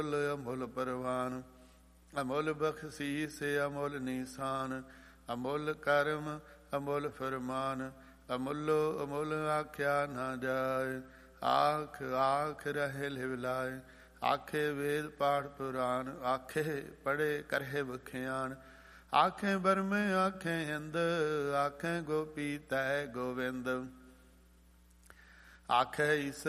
ਅਮੁੱਲ ਪਰਵਾਨ, ਅਮੁੱਲ ਬਖਸ਼ੀਸ ਅਮੁੱਲ ਨੀਸਾਨ, ਅਮੁੱਲ ਕਰਮ ਅਮੁੱਲ ਫਰਮਾਨ, ਅਮੁੱਲੋ ਅਮੁੱਲ ਆਖਿਆ ਨਾ ਜਾਏ। ਆਖ ਆਖ ਰਹੇ ਲਿਵ ਲਾਏ, ਆਖੇ ਵੇਦ ਪਾਠ ਪੁਰਾਨ, ਆਖੇ ਪੜ੍ਹੇ ਕਰਹਿ ਬਖਿਆਨ। ਆਖੇ ਬਰਮੇ ਆਖੇ ਹਿੰਦ, ਆਖੇ ਗੋਪੀ ਤੈ ਗੋਵਿੰਦ, ਆਖੇ ਈਸ